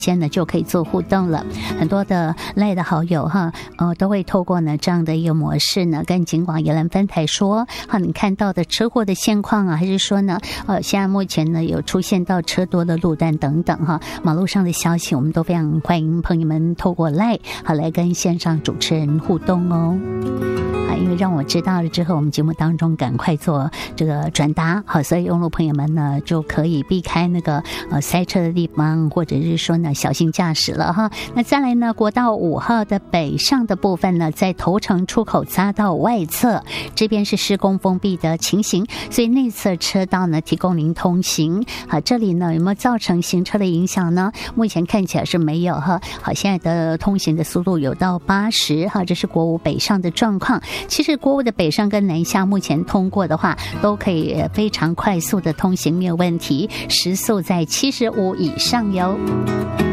先呢就可以做互动了。很多的赖的好友哈，都会透过呢这样的一个模式呢，跟警广宜兰分台说，哈，你看到的车祸的现况啊，还是说呢，现在目前呢有出现到车多的路段等等哈，马路上的消息，我们都非常欢迎朋友们透过赖好来跟线上主持人互动哦。因为让我知道了之后，我们节目当中赶快做这个转达，好，所以用路朋友们呢就可以避开那个塞车的地方，或者是说呢小心驾驶了哈。那再来呢，国道5号的北上的部分呢，在头城出口匝道外侧这边是施工封闭的情形，所以内侧车道呢提供您通行。好，这里呢有没有造成行车的影响呢？目前看起来是没有哈。好，现在的通行的速度有到80哈，这是国5北上的状况。其实国5的北上跟南下目前通过的话，都可以非常快速的通行，没有问题，时速在75以上哟。